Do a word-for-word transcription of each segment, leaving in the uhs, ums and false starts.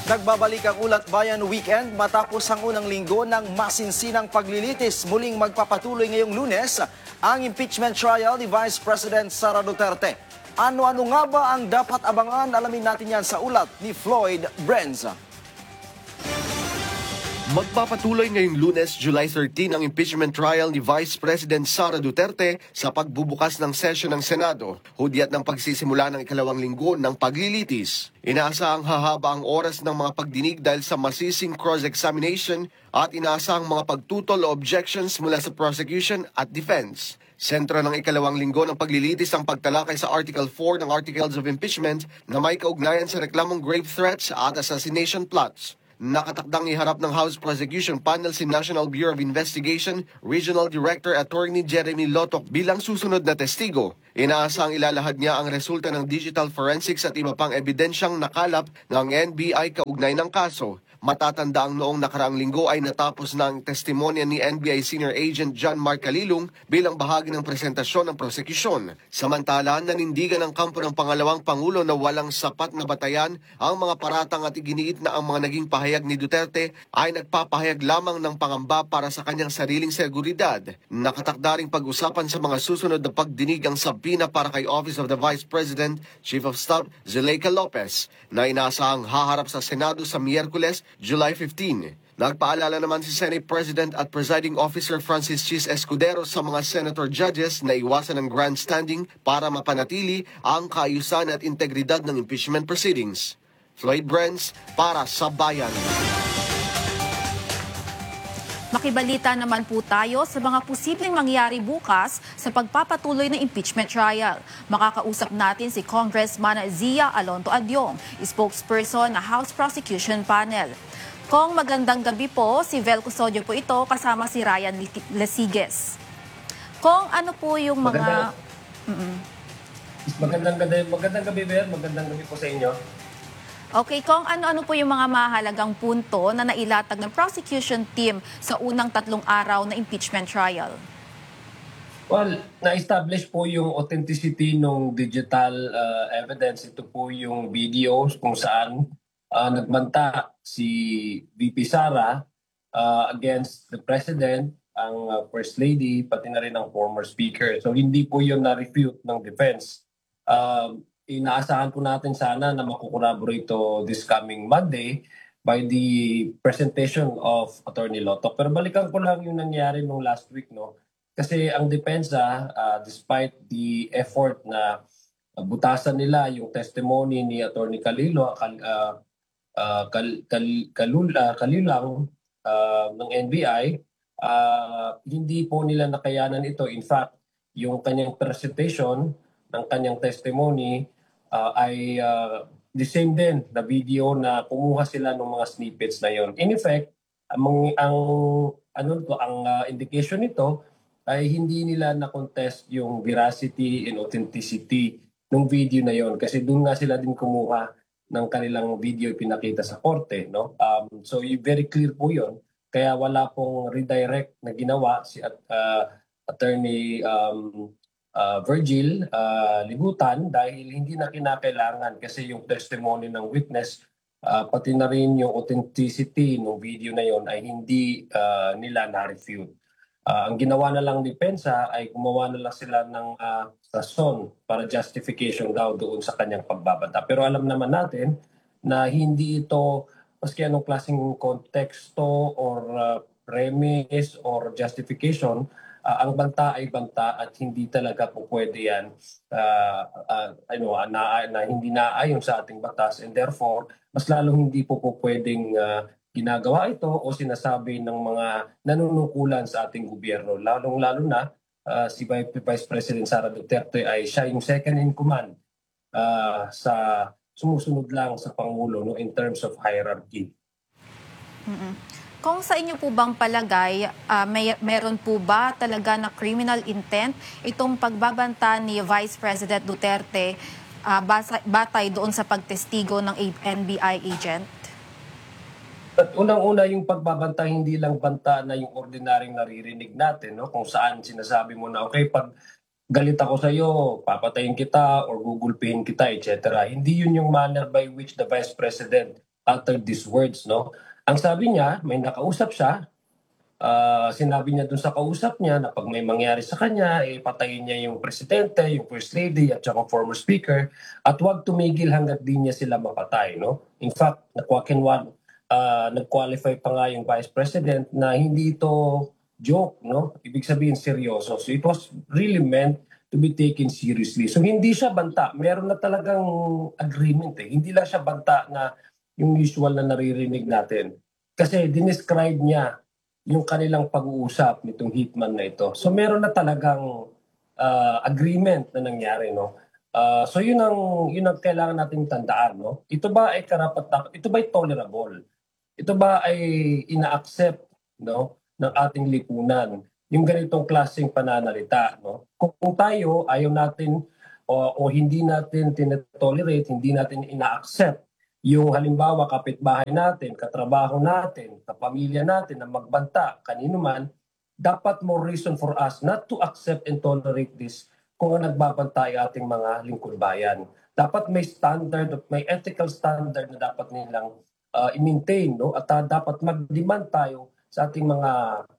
Nagbabalik ang Ulat Bayan Weekend matapos ang unang linggo ng masinsinang paglilitis. Muling magpapatuloy ngayong Lunes ang impeachment trial ni Vice President Sara Duterte. Ano-ano nga ba ang dapat abangan? Alamin natin yan sa ulat ni Floyd Brenza. Magpapatuloy ngayong Lunes, July thirteenth ang impeachment trial ni Vice President Sara Duterte sa pagbubukas ng sesyon ng Senado, hudyat ng pagsisimula ng ikalawang linggo ng paglilitis. Inaasahang hahaba ang oras ng mga pagdinig dahil sa masising cross-examination at inaasahang mga pagtutol o objections mula sa prosecution at defense. Sentro ng ikalawang linggo ng paglilitis ang pagtalakay sa Article four ng Articles of Impeachment na may kaugnayan sa reklamong grave threats at assassination plots. Nakatakdang iharap ng House Prosecution Panel si National Bureau of Investigation Regional Director Attorney Jeremy Lotok bilang susunod na testigo. Inaasahang ilalahad niya ang resulta ng digital forensics at iba pang ebidensyang nakalap ng N B I kaugnay ng kaso. Matatanda ang noong nakaraang linggo ay natapos na ang testimonya ni N B I Senior Agent John Mark Calilung bilang bahagi ng presentasyon ng prosekusyon. Samantala, nanindigan ng kampo ng pangalawang Pangulo na walang sapat na batayan ang mga paratang at iginiit na ang mga naging pahayag ni Duterte ay nagpapahayag lamang ng pangamba para sa kanyang sariling seguridad. Nakatakda ring pag-usapan sa mga susunod na pagdinig ang sabina para kay Office of the Vice President, Chief of Staff Zuleika Lopez, na inaasahang haharap sa Senado sa Miyerkules, July fifteenth. Nagpaalala naman si Senate President at Presiding Officer Francis Chis Escudero sa mga Senator Judges na iwasan ng grandstanding para mapanatili ang kaayusan at integridad ng impeachment proceedings. Floyd Brenz para sa Bayan. Makibalita naman po tayo sa mga posibleng mangyari bukas sa pagpapatuloy ng impeachment trial. Makakausap natin si Congressman Zia Alonto Adyong, spokesperson ng House Prosecution Panel. Kong magandang gabi po, si Vel Custodio po ito kasama si Ryan Lesiges. Kong, ano po yung mga... Magandang, Mm-mm. magandang gabi, magandang gabi, Vel. Magandang gabi po sa inyo. Okay, Kong, ano-ano po yung mga mahalagang punto na nailatag ng prosecution team sa unang tatlong araw na impeachment trial? Well, na-establish po yung authenticity ng digital uh, evidence. Ito po yung videos kung saan uh, nagbanta si V P Sara uh, against the President, ang uh, First Lady, pati na rin ang former Speaker. So hindi po yun na-refute ng defense. Uh, Inaasahan po natin sana na makukorroborate ito this coming Monday by the presentation of Attorney Lotok. Pero balikan ko lang yung nangyari nung last week, no? Kasi ang depensa, uh, despite the effort na uh, butasan nila yung testimony ni Attorney Calilo, Kal, uh, uh, Kal, Kal, Kalul, uh, Kalilang uh, ng N B I, uh, hindi po nila nakayanan ito. In fact, yung kanyang presentation ng kanyang testimony Uh, ay uh, the same din na video na kumuha sila ng mga snippets na yon. In effect, ang, ang ano to, ang uh, indication nito ay hindi nila na-contest yung veracity and authenticity ng video na yon kasi doon nga sila din kumuha ng kanilang video pinakita sa korte, no? Um, so very clear po yon. Kaya wala pong redirect na ginawa si uh, Attorney um, Uh, Virgil uh, Libutan dahil hindi na kinakailangan kasi yung testimony ng witness uh, pati na rin yung authenticity ng video na yon ay hindi uh, nila na-refute. Uh, ang ginawa na lang depensa ay gumawa na lang sila ng uh, rason para justification daw doon sa kanyang pagbabanta. Pero alam naman natin na hindi ito maski anong klaseng konteksto or uh, premise or justification. Uh, ang banta ay banta at hindi talaga po pwede yan uh, uh, ano, na, na hindi naayon sa ating batas and therefore mas lalong hindi po po pwedeng uh, ginagawa ito o sinasabi ng mga nanunukulan sa ating gobyerno. Lalong-lalo na uh, si Vice President Sara Duterte ay siya yung second in command uh, sa sumusunod lang sa Pangulo, no, in terms of hierarchy. Mm-mm. Kung sa inyo po bang palagay, uh, may, meron po ba talaga na criminal intent itong pagbabanta ni Vice President Duterte uh, basa, batay doon sa pagtestigo ng N B I agent? At unang-una yung pagbabanta, hindi lang banta na yung ordinaryong naririnig natin, no? Kung saan sinasabi mo na, okay, pag galit ako sa iyo, papatayin kita or gugulpihin kita, et cetera. Hindi yun yung manner by which the Vice President uttered these words, no? Ang sabi niya, may nakausap siya. Ah, sinabi niya dun sa kausap niya na pag may mangyari sa kanya, eh, patayin niya yung presidente, yung first lady, at saka former speaker, at huwag tumigil hanggat di niya sila mapatay, no? In fact, nakwakinwan, uh, nag-qualify pa nga yung vice president na hindi ito joke, no? Ibig sabihin seryoso. So it was really meant to be taken seriously. So hindi siya banta. Meron na talagang agreement eh. Hindi lang siya banta na yung usual na naririnig natin. Kasi dinescribe niya yung kanilang pag-uusap nitong hitman na ito. So meron na talagang uh, agreement na nangyari, no? Uh, so yun ang yun ang kailangan nating tandaan, no? Ito ba ay karapat-dapat? Ito ba ay tolerable? Ito ba ay ina-accept, no, ng ating lipunan? Yung ganitong klaseng pananalita, no? Kung, kung tayo ayaw natin o, o hindi natin tinetolerate, hindi natin ina-accept yung halimbawa kapitbahay natin, katrabaho natin, kapamilya natin na magbanta, kanino man, dapat more reason for us not to accept and tolerate this kung ang nagbabanta ay ating mga lingkod bayan. Dapat may standard, may ethical standard na dapat nilang uh, i-maintain, no? At uh, dapat mag-demand tayo sa ating mga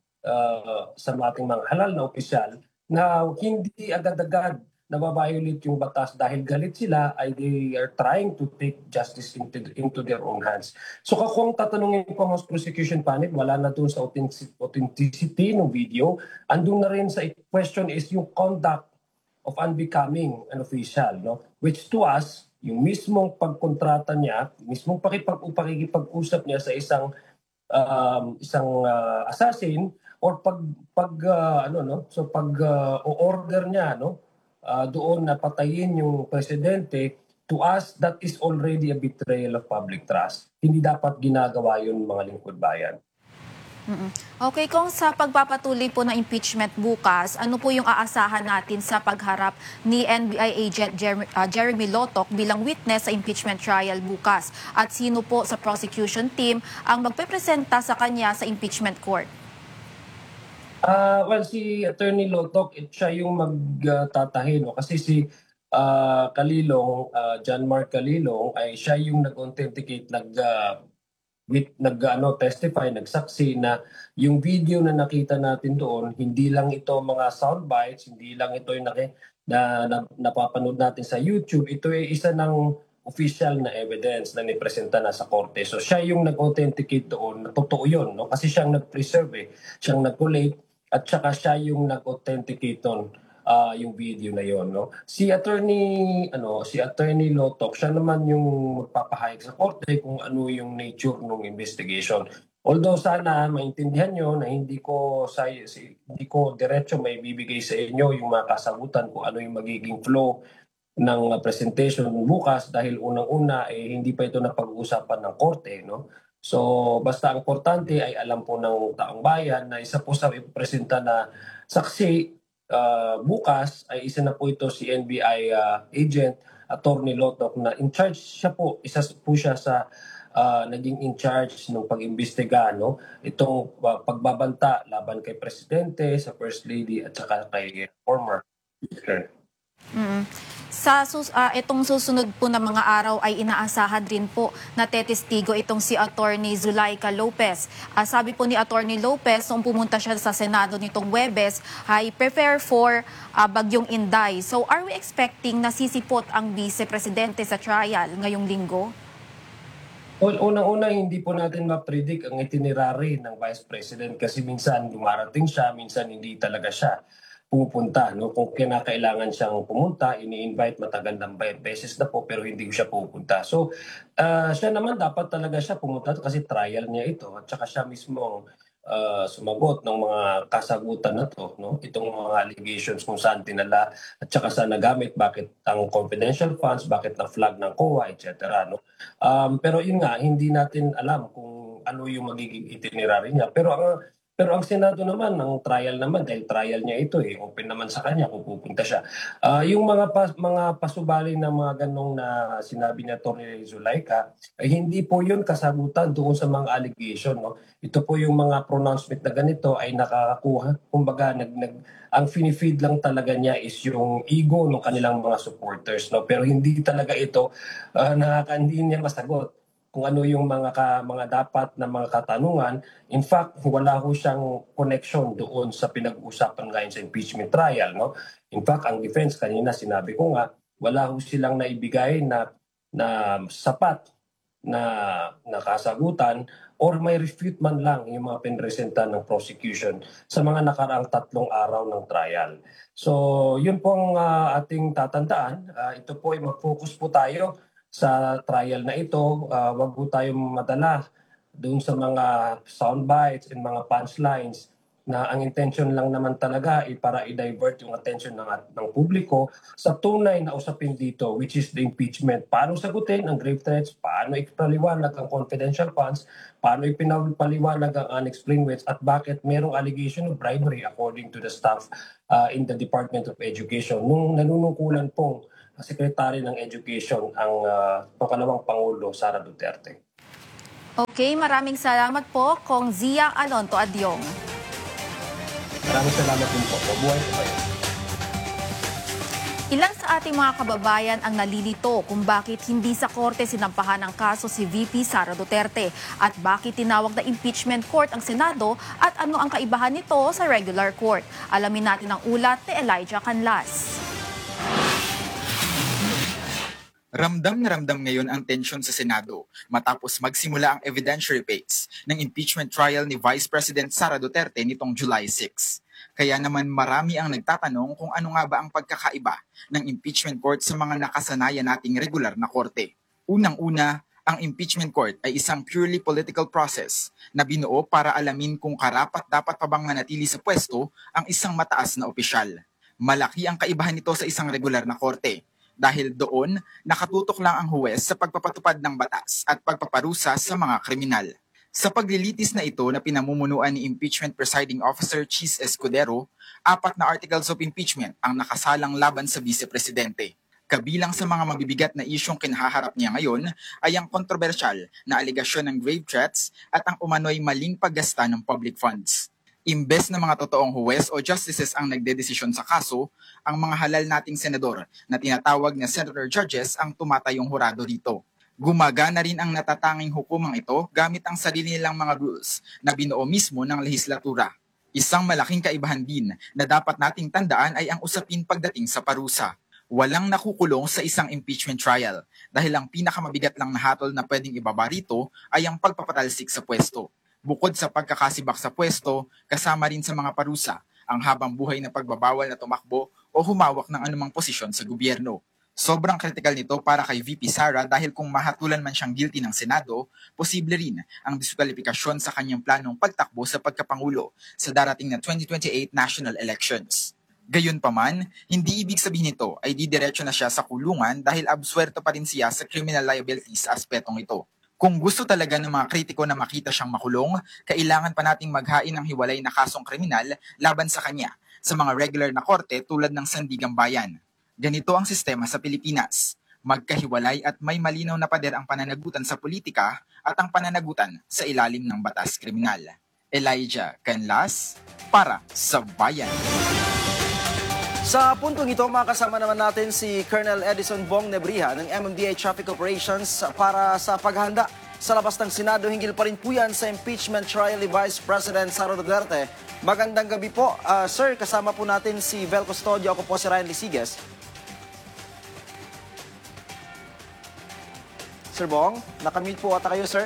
uh, sa ating mga halal na opisyal na hindi agad-agad nababiolate yung batas dahil galit sila ay they are trying to take justice into, into their own hands. So kung tatanungin ko ang House Prosecution Panel, wala na doon sa authenticity ng video. Andun na rin sa question is yung conduct of unbecoming an official, no? Which to us, yung mismong pagkontrata niya, mismong pakipag pakikipag-usap niya sa isang um, isang uh, assassin or pag pag uh, ano no, so pag uh, o-order niya, no, Uh, doon na patayin yung presidente, to us, that is already a betrayal of public trust. Hindi dapat ginagawa yun mga lingkod bayan. Mm-mm. Okay, kung sa pagpapatuloy po ng impeachment bukas, ano po yung aasahan natin sa pagharap ni N B I agent Jeremy, uh, Jeremy Lotok bilang witness sa impeachment trial bukas? At sino po sa prosecution team ang magpepresenta sa kanya sa impeachment court? Uh, well, si Attorney Lotok, it, siya yung magtatahin. No? Kasi si uh, Kalilong, uh, John Mark Kalilong, ay siya yung nag-authenticate, nag, uh, with, nag ano, testify, nagsaksi na yung video na nakita natin doon, hindi lang ito mga sound bites, hindi lang ito yung naki, na, na, napapanood natin sa YouTube. Ito ay isa ng official na evidence na nipresenta na sa korte. So siya yung nag-authenticate doon, na totoo yun, no? Kasi siyang nag-preserve, eh. Siyang nag-collate, at saka siya yung nag-authenticate on uh, yung video na yon, no. Si attorney ano si attorney Lotok, siya naman yung magpapahayag sa korte kung ano yung nature ng investigation. Although sana maintindihan nyo na hindi ko sa si, hindi ko diretso may bibigay sa inyo yung mga kasagutan kung ano yung magiging flow ng presentation bukas dahil unang-una eh, hindi pa ito napag-uusapan ng korte, no. So basta ang importante ay alam po ng taong bayan na isa po sa ipresenta na saksi uh, bukas ay isa na po ito si N B I uh, agent Attorney Lotok na in charge siya po, isa po siya sa uh, naging in charge ng pag-imbestiga, no? Itong uh, pagbabanta laban kay Presidente, sa First Lady at saka kay former Speaker. Mm. Sa sus uh, itong susunod po na mga araw ay inaasahan rin po na tetestigo itong si Attorney Zulaika Lopez. Uh, sabi po ni Attorney Lopez nung pumunta siya sa Senado nitong Huwebes ay prepare for uh, Bagyong Inday. So are we expecting na sisipot ang Vice Presidente sa trial ngayong linggo? Well, unang-una hindi po natin ma-predict ang itinerary ng Vice President kasi minsan dumarating siya, minsan hindi talaga siya pupunta, no? Kung kinakailangan siyang pumunta, ini-invite matagal ng beses na po pero hindi siya pupunta. So, uh, siya naman dapat talaga siya pumunta kasi trial niya ito at saka siya mismo uh, sumagot ng mga kasagutan na to, no? Itong mga allegations kung saan tinala at saka saan nagamit, bakit ang confidential funds, bakit na flag ng C O A, et cetera, no? Um, pero yun nga, hindi natin alam kung ano yung magiging itinerary niya. Pero ang Pero ang Senado naman, ang trial naman, dahil trial niya ito eh, open naman sa kanya kung pupunta siya. Uh, yung mga pas, mga pasubali na mga ganong na sinabi ni Atty. Zulaika, ay hindi po yun kasagutan doon sa mga allegation. No? Ito po yung mga pronouncement na ganito ay nakakakuha. Kumbaga, nag, nag, ang finifeed lang talaga niya is yung ego ng kanilang mga supporters. No? Pero hindi talaga ito, uh, nakaka, hindi niya masagot kung ano yung mga ka, mga dapat na mga katanungan. In fact, wala ho siyang connection doon sa pinag-uusapan ngayon sa impeachment trial, no? In fact, ang defense kanina sinabi ko nga, wala ho silang naibigay na na sapat na nakasagutan or may refute man lang yung mga pinresenta ng prosecution sa mga nakaraang tatlong araw ng trial. So, yun po ang ah, ating tatandaan. Ah, ito po ay mag-focus po tayo sa trial na ito. Uh, wag po tayong madala doon sa mga soundbites and mga punchlines na ang intention lang naman talaga ay para i-divert yung attention ng, at- ng publiko sa tunay na usapin dito, which is the impeachment. Paano sagutin ang grave threats, paano ipaliwanag ang confidential funds, paano ipinapaliwanag ang unexplained weights, at bakit merong allegation of bribery according to the staff uh, in the Department of Education. Nung nanunungkulan pong Secretary ng Education ang uh, pangalawang Pangulo, Sara Duterte. Okay, maraming salamat po, Kong Zia Alonto Adyong. Maraming salamat din po. Mabuhay po kayo. Ilan sa ating mga kababayan ang nalilito kung bakit hindi sa korte sinampahan ng kaso si V P Sara Duterte at bakit tinawag na impeachment court ang Senado at ano ang kaibahan nito sa regular court. Alamin natin ang ulat ni Elijah Canlas. Ramdam na ramdam ngayon ang tensyon sa Senado matapos magsimula ang evidentiary phase ng impeachment trial ni Vice President Sara Duterte nitong July sixth. Kaya naman marami ang nagtatanong kung ano nga ba ang pagkakaiba ng impeachment court sa mga nakasanayan nating regular na korte. Unang-una, ang impeachment court ay isang purely political process na binuo para alamin kung karapat dapat pa bang manatili sa pwesto ang isang mataas na opisyal. Malaki ang kaibahan nito sa isang regular na korte. Dahil doon, nakatutok lang ang huwes sa pagpapatupad ng batas at pagpaparusa sa mga kriminal. Sa paglilitis na ito na pinamumunuan ni Impeachment Presiding Officer Chis Escudero, apat na articles of impeachment ang nakasalang laban sa Vice-Presidente. Kabilang sa mga mabibigat na isyong kinaharap niya ngayon ay ang kontrobersyal na aligasyon ng grave threats at ang umano'y maling paggasta ng public funds. Imbes na mga totoong huwes o justices ang nagdedesisyon sa kaso, ang mga halal nating senador na tinatawag na senator judges ang tumatayong hurado dito. Gumagana rin ang natatanging hukumang ito gamit ang sarili nilang mga rules na binuo mismo ng lehislatura. Isang malaking kaibahan din na dapat nating tandaan ay ang usapin pagdating sa parusa. Walang nakukulong sa isang impeachment trial dahil ang pinakamabigat lang na hatol na pwedeng ibaba rito ay ang pagpapatalsik sa pwesto. Bukod sa pagkakasibak sa pwesto, kasama rin sa mga parusa ang habang buhay na pagbabawal na tumakbo o humawak ng anumang posisyon sa gobyerno. Sobrang critical nito para kay V P Sara dahil kung mahatulan man siyang guilty ng Senado, posible rin ang diskwalifikasyon sa kanyang planong pagtakbo sa pagkapangulo sa darating na twenty twenty-eight national elections. Gayunpaman, hindi ibig sabihin nito ay didiretso na siya sa kulungan dahil absuerto pa rin siya sa criminal liabilities aspetong ito. Kung gusto talaga ng mga kritiko na makita siyang makulong, kailangan pa nating maghain ng hiwalay na kasong kriminal laban sa kanya sa mga regular na korte tulad ng Sandigang Bayan. Ganito ang sistema sa Pilipinas. Magkahiwalay at may malinaw na pader ang pananagutan sa politika at ang pananagutan sa ilalim ng batas kriminal. Elijah Canlas para sa Bayan. Sa puntong ito, makasama naman natin si Colonel Edison Bong Nebriha ng M M D A Traffic Operations para sa paghahanda sa labas ng Senado. Hinggil pa rin po yan sa impeachment trial ni Vice President Sara Duterte. Magandang gabi po. Uh, sir, kasama po natin si Vel Custodio. Ako po si Ryan Lisiges. Sir Bong, nakamute po ata kayo, sir.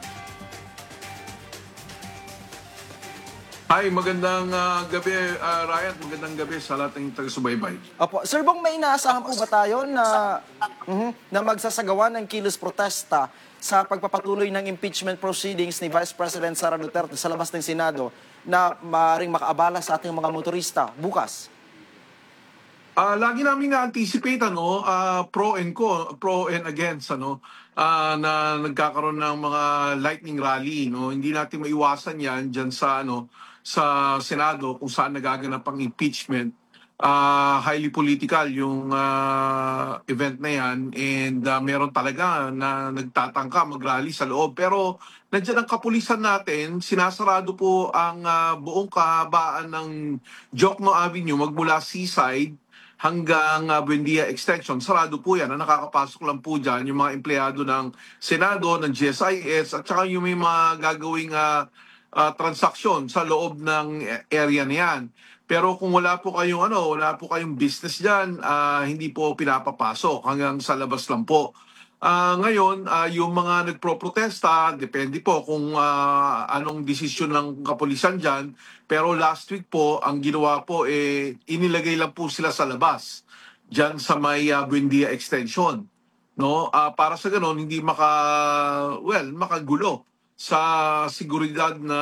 Hi, magandang uh, gabi, uh, Ryan. Magandang gabi sa lahat ng taga-subaybay. Opo. Sir Bong, may inaasahan po ba tayo na, mhm, na magsasagawa ng kilos protesta sa pagpapatuloy ng impeachment proceedings ni Vice President Sara Duterte sa labas ng Senado na maaaring makaabala sa ating mga motorista bukas? Uh, lagi namin na-anticipate ano, uh, pro and co, pro and against ano, uh, na nagkakaroon ng mga lightning rally, no. Hindi natin maiwasan 'yan diyan sa ano sa Senado kung saan nagaganap ang impeachment. Uh, highly political yung uh, event na yan and uh, meron talaga na nagtatangka mag-rally sa loob. Pero nandiyan ang kapulisan natin, sinasarado po ang uh, buong kahabaan ng Jokno Avenue magmula Seaside hanggang uh, Buendia Extension. Sarado po yan. Ang nakakapasok lang po dyan yung mga empleyado ng Senado, ng G S I S, at saka yung may mga gagawing uh, uh, transaksyon sa loob ng area na yan. Pero kung wala po kayong ano, wala po kayong business diyan, uh, hindi po pinapapasok hanggang sa labas lang po. Uh, ngayon, uh, yung mga nagpro-protesta, depende po kung uh, anong desisyon ng kapulisan diyan. Pero last week po, ang ginawa po eh inilagay lang po sila sa labas diyan sa may uh, Buendia Extension, no? Uh, para sa ganoon hindi maka well, makagulo sa seguridad na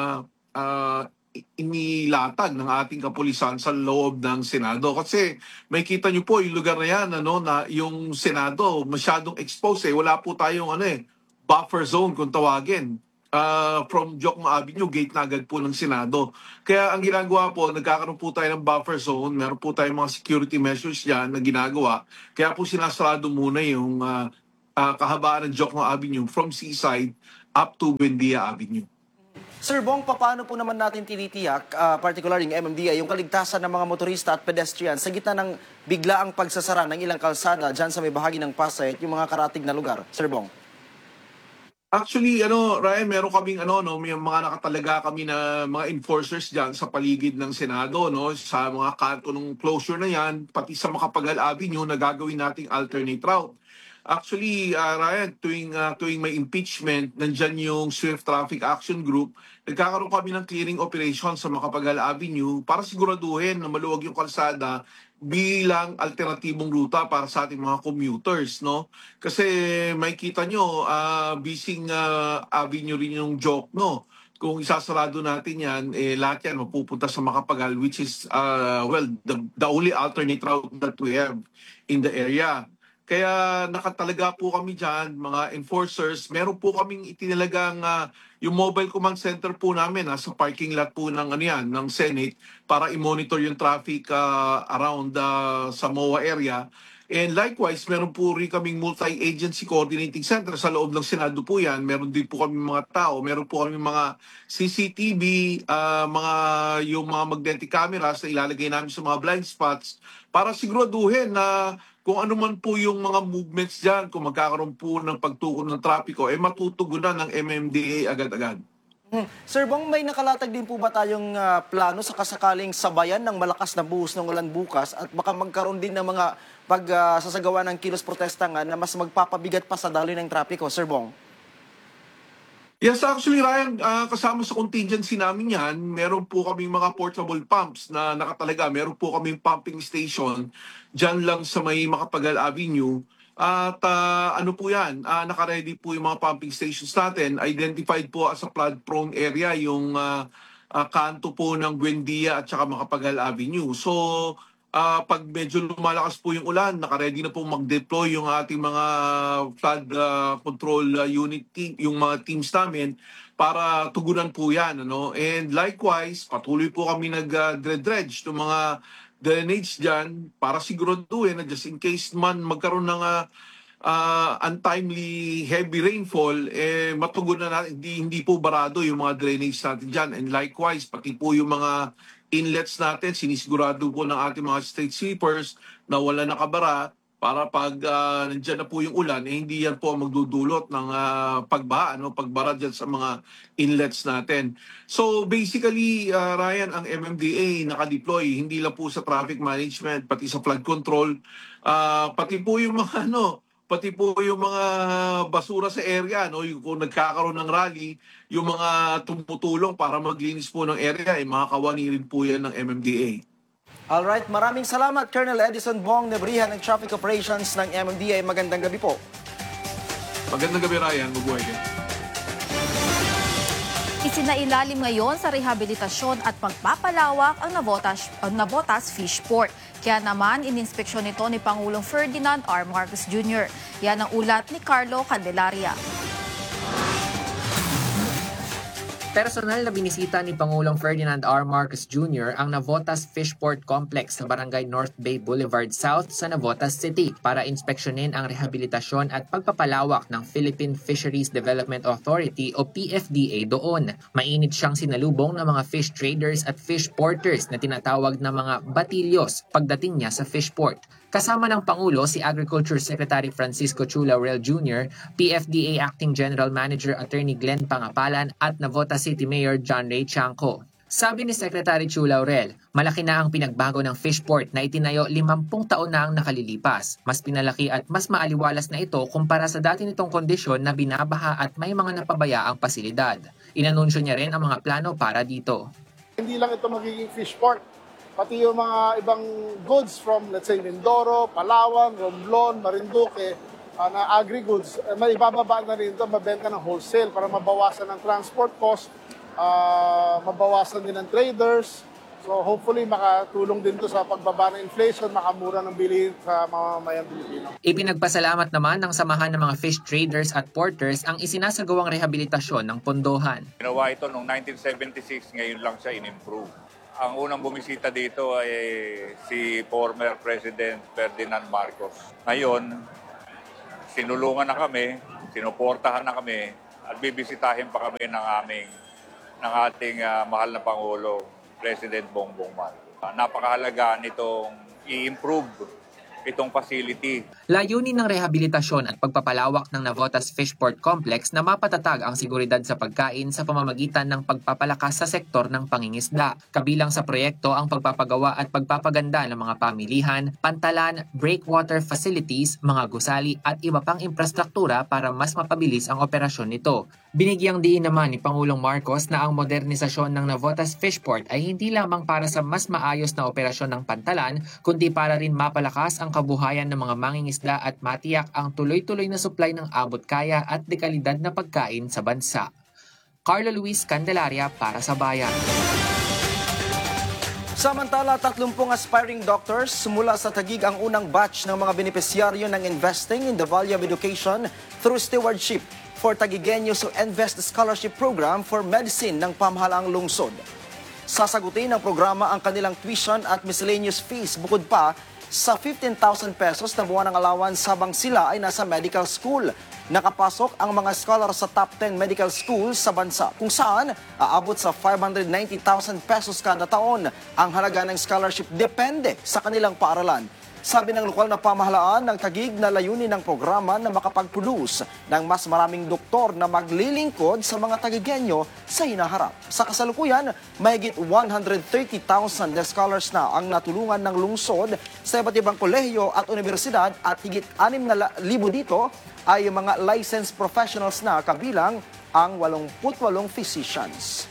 uh, inilatag ng ating kapulisan sa loob ng Senado. Kasi may kita nyo po yung lugar na yan, ano, na yung Senado masyadong exposed eh. Wala po tayong ano eh, buffer zone kung tawagin. Uh, from Jokno Avenue, gate na agad po ng Senado. Kaya ang ginagawa po, nagkakaroon po tayo ng buffer zone, meron po tayong mga security measures dyan na ginagawa. Kaya po sinasarado muna yung uh, uh, kahabaan ng Jokno Avenue from Seaside up to Buendia Avenue. Sir Bong, paano po naman natin tinitiyak, uh, particularly yung M M D A, yung kaligtasan ng mga motorista at pedestrian sa gitna ng biglaang pagsasara ng ilang kalsada dyan sa may bahagi ng Pasay at yung mga karatig na lugar? Sir Bong. Actually, ano, Ryan, meron kaming ano, no, may mga nakatalaga kami na mga enforcers diyan sa paligid ng Senado, no, sa mga kanto ng closure na 'yan, pati sa Makapagal Avenue na gagawin nating alternate route. Actually, uh, Ryan, tuwing, uh, tuwing may impeachment, nandyan yung Swift Traffic Action Group, nagkakaroon kami ng clearing operation sa Makapagal Avenue para siguraduhin na maluwag yung kalsada bilang alternatibong ruta para sa ating mga commuters, no? Kasi may kita nyo, uh, bising uh, avenue rin yung joke, no? Kung isasarado natin yan, eh, lahat yan mapupunta sa Makapagal, which is, uh, well, the, the only alternate route that we have in the area. Kaya nakatalaga po kami dyan, mga enforcers. Meron po kaming itinalagang uh, yung mobile command center po namin uh, sa parking lot po ng, ano yan, ng Senate para i-monitor yung traffic uh, around uh, sa M O A area. And likewise, meron po rin kaming multi-agency coordinating center sa loob ng Senado po yan. Meron din po kami mga tao, meron po kami mga C C T V, uh, mga, yung mga magnetic cameras na ilalagay namin sa mga blind spots para siguraduhin na kung ano man po yung mga movements dyan, kung magkakaroon po ng pagtukod ng trapiko, eh matutugunan ng M M D A agad-agad. Hmm. Sir Bong, may nakalatag din po ba tayong uh, plano sa kasakaling sabayan ng malakas na buhos ng ulan bukas at baka magkaroon din ng mga pagsasagawa uh, ng kilos protesta nga na mas magpapabigat pa sa daloy ng trapiko, Sir Bong? Yes, actually, Ryan, uh, kasama sa contingency namin yan, meron po kaming mga portable pumps na nakatalaga. Meron po kaming pumping station dyan lang sa may Makapagal Avenue. At uh, ano po yan, uh, nakaready po yung mga pumping stations natin. Identified po as a flood-prone area yung uh, uh, kanto po ng Buendia at saka Makapagal Avenue. So, Uh, pag medyo lumalakas po yung ulan, nakaready na po mag-deploy yung ating mga flood uh, control uh, unit team, yung mga teams namin para tugunan po yan. Ano? And likewise, patuloy po kami nag-dredge uh, ng mga drainage dyan para siguraduhin na just in case man magkaroon ng uh, uh, untimely heavy rainfall, eh, matugunan natin, hindi, hindi po barado yung mga drainage natin dyan. And likewise, pati po yung mga inlets natin, sinisigurado po ng ating mga street sweepers na wala nakabara para pag uh, nandiyan na po yung ulan, eh, hindi yan po magdudulot ng uh, pagbaha, no? Pagbara dyan sa mga inlets natin. So basically, uh, Ryan, ang M M D A nakadeploy, hindi lang po sa traffic management, pati sa flood control, uh, pati po yung mga ano, pati po yung mga basura sa area, no? Yung kung nagkakaroon ng rally, yung mga tumutulong para maglinis po ng area, eh, mga kawani rin po yan ng M M D A. Alright, maraming salamat Colonel Edison Bong Nebrihan ng Traffic Operations ng M M D A. Magandang gabi po. Magandang gabi, Ryan. Mabuhay ka. Isinailalim ngayon sa rehabilitasyon at pagpapalawak ang Navotas, ang Navotas Fish Port. Kaya naman, ininspeksyon nito ni Pangulong Ferdinand R. Marcos Junior Yan ang ulat ni Carlo Candelaria. Personal na binisita ni Pangulong Ferdinand R. Marcos Junior ang Navotas Fishport Complex sa Barangay North Bay Boulevard South sa Navotas City para inspeksyonin ang rehabilitasyon at pagpapalawak ng Philippine Fisheries Development Authority o P F D A doon. Mainit siyang sinalubong ng mga fish traders at fish porters na tinatawag na mga batilyos pagdating niya sa fishport. Kasama ng Pangulo si Agriculture Secretary Francisco Chu Laurel Junior, P F D A Acting General Manager Attorney Glenn Pangapalan at Navotas City Mayor John Ray Chanco. Sabi ni Secretary Chu Laurel, malaki na ang pinagbago ng fishport na itinayo limampung taon na ang nakalilipas. Mas pinalaki at mas maaliwalas na ito kumpara sa dati nitong kondisyon na binabaha at may mga napabayaang pasilidad. Inanunsyo niya rin ang mga plano para dito. Hindi lang ito magiging fishport. Pati yung mga ibang goods from, let's say, Mindoro, Palawan, Romblon, Marinduque, uh, na agri-goods, uh, may ibababa na rin ito, mabenta ng wholesale para mabawasan ng transport cost, uh, mabawasan din ng traders. So hopefully makatulong din ito sa pagbaba ng inflation, makamura ng bilihin sa mga mamamayang Pilipino. Ipinagpasalamat naman ng samahan ng mga fish traders at porters ang isinasagawang rehabilitasyon ng pondohan. Ginawa ito noong nineteen seventy-six, ngayon lang siya in-improve. Ang unang bumisita dito ay si former President Ferdinand Marcos. Ngayon, sinulungan na kami, sinuportahan na kami, at bibisitahin pa kami ng aming ng ating uh, mahal na Pangulo, President Bongbong Marcos. Uh, napakahalaga nitong i-improve itong facility. Layunin ng rehabilitasyon at pagpapalawak ng Navotas Fishport Complex na mapatatag ang seguridad sa pagkain sa pamamagitan ng pagpapalakas sa sektor ng pangingisda. Kabilang sa proyekto ang pagpapagawa at pagpapaganda ng mga pamilihan, pantalan, breakwater facilities, mga gusali at iba pang infrastruktura para mas mapabilis ang operasyon nito. Binigyang diin naman ni Pangulong Marcos na ang modernisasyon ng Navotas Fishport ay hindi lamang para sa mas maayos na operasyon ng pantalan, kundi para rin mapalakas ang kabuhayan ng mga mangingisda at matiyak ang tuloy-tuloy na supply ng abot-kaya at dekalidad na pagkain sa bansa. Carlo Luis Candelaria para sa Bayan. Samantala, tatlumpung aspiring doctors mula sa Taguig ang unang batch ng mga benepisyaryo ng Investing in the Value of Education through Stewardship for Taguigueños who Invest Scholarship Program for Medicine ng pamahalaang lungsod. Sasagutin ng programa ang kanilang tuition at miscellaneous fees bukod pa sa fifteen thousand pesos na buwan ng allowance habang sila ay nasa medical school. Nakapasok ang mga scholar sa top ten medical schools sa bansa kung saan aabot sa five hundred ninety thousand pesos kada taon. Ang halaga ng scholarship depende sa kanilang paaralan. Sabi ng lokal na pamahalaan ng Taguig na layunin ng programa na makapag-produce ng mas maraming doktor na maglilingkod sa mga Taguigueño sa hinaharap. Sa kasalukuyan, mahigit one hundred thirty thousand na scholars na ang natulungan ng lungsod sa iba't ibang kolehiyo at universidad at higit anim na libo dito ay mga licensed professionals na kabilang ang eighty-eight physicians.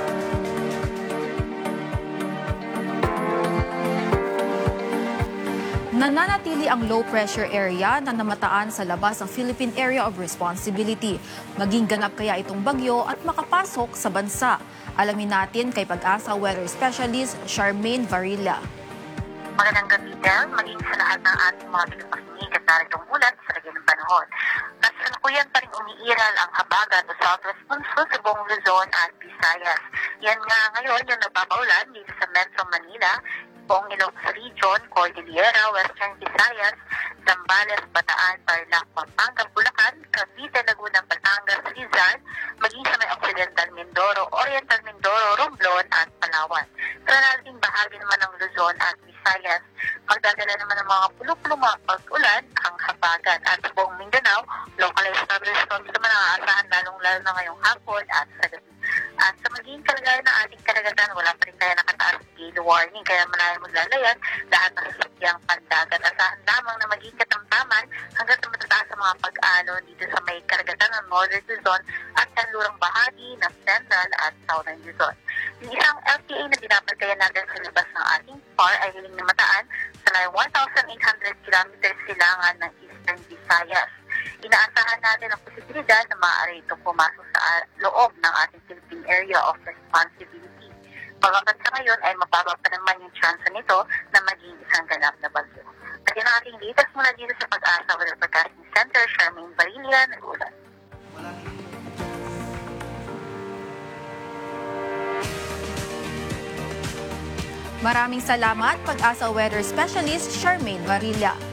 Nananatili ang low pressure area na namataan sa labas ng Philippine Area of Responsibility. Maging ganap kaya itong bagyo at makapasok sa bansa. Alamin natin kay Pag-asa Weather Specialist Charmaine Varilla. Magandang gabi din, maging sa lahat ng ating mga tagapakinig at naritong ulat sa lagay ng panahon. Kasalukuyan pa rin umiiral ang habagat o southwest monsoon sa buong Luzon at Visayas. Yan nga ngayon yung nagpapaulan dito sa Metro Manila, buong Ilocos Region, Cordillera, Western Visayas, Zambales, Bataan, Tarlac, Pampanga, Bulacan, Cavite, Laguna, Batangas, Rizal, maging sa may Occidental Mindoro, Oriental Mindoro, Romblon at Palawan. Sa nating bahagi naman ng Luzon at Visayas, magdadala naman ng mga pulo-pulo mga pag-ulan ang habagat at sa buong Mindanao, localized thunderstorms naman ang aasahan lalong-lalo na ngayong hapon at sa gabi. At sa magiging kalagayan ng ating karagatan, wala pa rin kaya nakataas gale warning, kaya malayo maglalayan lahat ng sasakyang pandagat. Asahan lamang na magiging katamtaman hanggang sa matataas sa mga pag-alon dito sa may karagatan ng Northern Luzon at kanlurang bahagi ng Central at Southern Luzon. Yung isang L T A na binabantayan natin sa labas ng ating F A R ay hiling namataan sa may one thousand eight hundred kilometers silangan ng Eastern Visayas. Inaasahan natin ang posibilidad na maaari itong pumasok sa loob ng ating Philippine Area of Responsibility. Pagkakat sa ngayon ay mababa pa naman yung chance nito na maging isang ganap na bagyo. At yun ang ating latest mula dito sa Pag-asa Weather Forecasting Center, Charmaine Barilla, nag-ulat. Maraming salamat, Pag-asa Weather Specialist Charmaine Varilla.